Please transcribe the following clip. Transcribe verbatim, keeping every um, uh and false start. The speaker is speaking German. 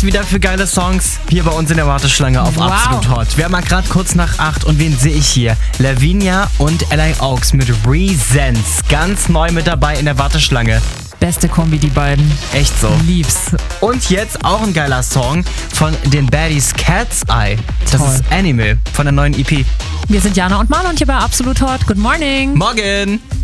es wieder für geile Songs hier bei uns in der Warteschlange auf Wow. Absolut Hot. Wir haben mal gerade kurz nach acht und wen sehe ich hier? Lavinia und L A Oaks mit Reasons. Ganz neu mit dabei in der Warteschlange. Beste Kombi, die beiden. Echt so. Lieb's. Und jetzt auch ein geiler Song von den Baddies, Cat's Eye. Das Toll. ist Animal von der neuen E P. Wir sind Jana und Marlon hier bei Absolut Hot. Good morning. Morgen!